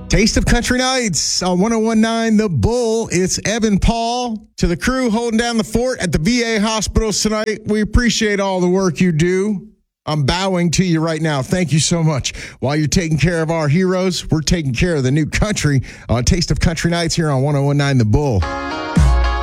Taste of Country Nights on 1019 The Bull. It's Evan Paul to the crew holding down the fort at the VA hospitals tonight. We appreciate all the work you do. I'm bowing to you right now. Thank you so much. While you're taking care of our heroes, we're taking care of the new country on Taste of Country Nights here on 1019 The Bull.